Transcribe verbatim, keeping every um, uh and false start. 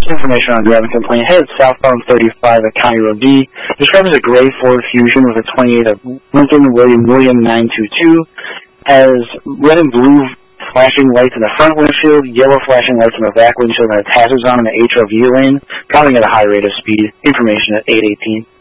Information on driving complaint. Headed southbound thirty-five at County Road D. Described as a gray Ford Fusion with a twenty-eight of Lincoln William William nine two two. Has red and blue flashing lights in the front windshield, yellow flashing lights in the back windshield, and has hazards on in the H O V lane. Traveling at a high rate of speed. Information at eight eighteen.